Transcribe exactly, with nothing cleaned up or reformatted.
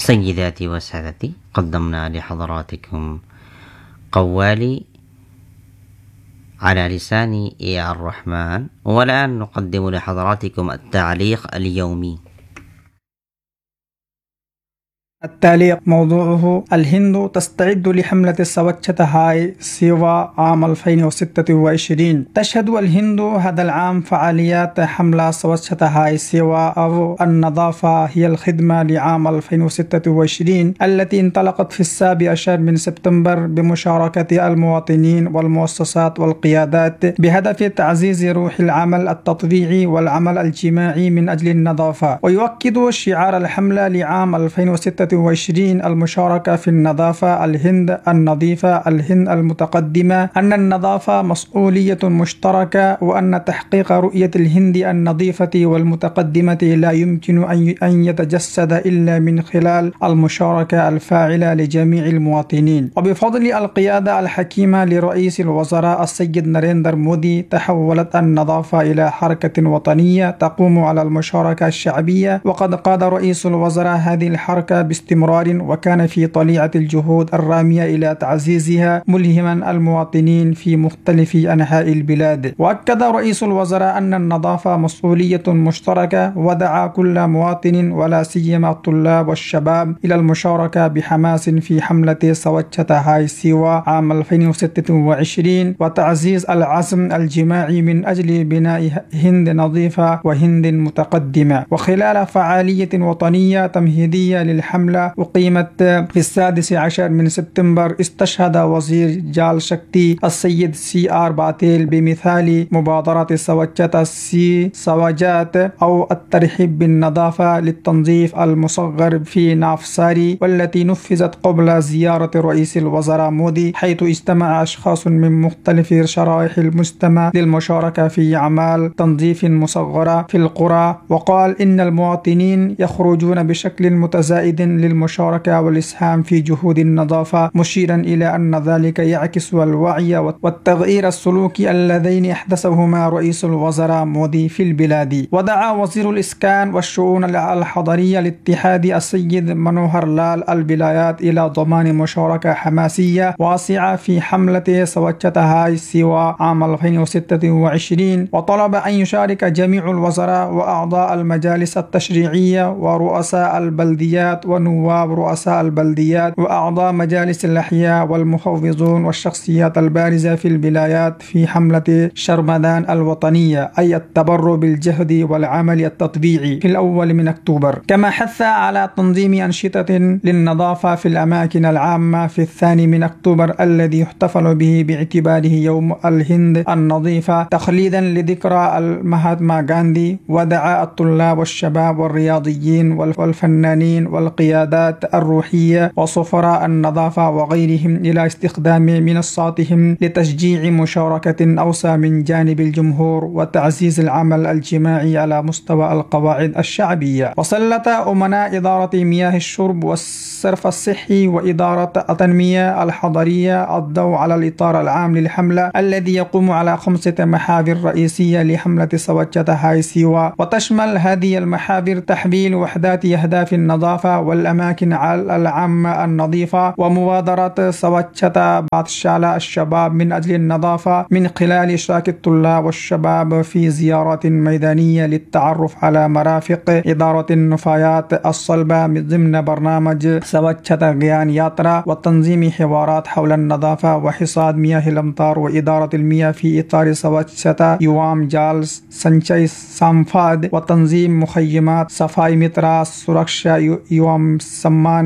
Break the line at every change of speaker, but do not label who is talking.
سيداتي وسادتي، قدمنا لحضراتكم قوالي على لسان إيه الرحمن، والآن نقدم لحضراتكم التعليق اليومي.
التعليق موضوعه: الهند تستعد لحملة سوتشة هاي سيوا عام ألفين وستة وعشرين. تشهد الهند هذا العام فعاليات حملة سوتشة هاي سيوا أو النظافة هي الخدمة لعام ألفين وستة وعشرين التي انطلقت في السابع عشر من سبتمبر بمشاركة المواطنين والمؤسسات والقيادات بهدف تعزيز روح العمل التطوعي والعمل الجماعي من أجل النظافة. ويؤكد شعار الحملة لعام ألفين وستة وعشرين المشاركة في النظافة، الهند النظيفة، الهند المتقدمة، أن النظافة مسؤولية مشتركة، وأن تحقيق رؤية الهند النظيفة والمتقدمة لا يمكن أن يتجسد إلا من خلال المشاركة الفاعلة لجميع المواطنين. وبفضل القيادة الحكيمة لرئيس الوزراء السيد ناريندر مودي تحولت النظافة إلى حركة وطنية تقوم على المشاركة الشعبية، وقد قاد رئيس الوزراء هذه الحركة باستمرار، وكان في طليعة الجهود الرامية إلى تعزيزها ملهما المواطنين في مختلف أنحاء البلاد. وأكد رئيس الوزراء أن النظافة مسؤولية مشتركة، ودعا كل مواطن ولا سيما الطلاب والشباب إلى المشاركة بحماس في حملة سوتشة هاي سيوا عام ألفين وستة وعشرين وتعزيز العزم الجماعي من أجل بناء هند نظيفة وهند متقدمة. وخلال فعالية وطنية تمهيدية للحملة أقيمت في السادس عشر من سبتمبر، استشهد وزير جال شكتي السيد سي آر باتيل بمثال مبادرة سوتشة سي سواجات أو الترحيب بالنظافة للتنظيف المصغر في نافساري، والتي نفذت قبل زيارة رئيس الوزراء مودي، حيث اجتمع أشخاص من مختلف شرائح المجتمع للمشاركة في أعمال تنظيف مصغرة في القرى. وقال إن المواطنين يخرجون بشكل متزايد للمشاركة والإسهام في جهود النظافة، مشيرا إلى أن ذلك يعكس الوعي والتغيير السلوكي اللذين أحدثهما رئيس الوزراء مودي في البلاد. ودعا وزير الإسكان والشؤون الحضرية الاتحادي السيد منوهر لال البلاد إلى ضمان مشاركة حماسية واسعة في حملة سوتشة هاي سيوا عام ألفين وستة وعشرين، وطلب أن يشارك جميع الوزراء وأعضاء المجالس التشريعية ورؤساء البلديات ونواب رؤساء البلديات وأعضاء مجالس الأحياء والمحافظون والشخصيات البارزة في الولايات في حملة شرمدان الوطنية، أي التبرع بالجهد والعمل التطبيعي في الأول من أكتوبر. كما حث على تنظيم أنشطة للنظافة في الأماكن العامة في الثاني من أكتوبر الذي يحتفل به باعتباره يوم الهند النظيفة تخليدا لذكرى المهاتما غاندي. ودعا الطلاب والشباب والرياضيين والفنانين والقيادات الروحية وسفراء النظافة وغيرهم إلى استخدام منصاتهم لتشجيع مشاركة أوسع من جانب الجمهور وتعزيز العمل الجماعي على مستوى القواعد الشعبية. وسلط أمناء إدارة مياه الشرب والصرف الصحي وإدارة التنمية الحضرية الضوء على الإطار العام للحملة الذي يقوم على خمسة محاور رئيسية لحملة سوتشة هاي سيوا، وتشمل هذه المحاور تحويل وحدات أهداف النظافة والأماكن العامة النظيفة، ومبادرة سوتشة باتشالا الشباب من أجل النظافة من خلال إشراك الطلاب والشباب في زيارات ميدانية للتعرف على مرافق إدارة النفايات الصلبة ضمن برنامج سوتشة غيان ياترا، وتنظيم حوارات حول النظافة وحصاد مياه الأمطار وإدارة المياه في إطار سوتشة يوام جالس سنشاي سامفاد، وتنظيم مخيمات صفاي مترا سوركشا يوام سمان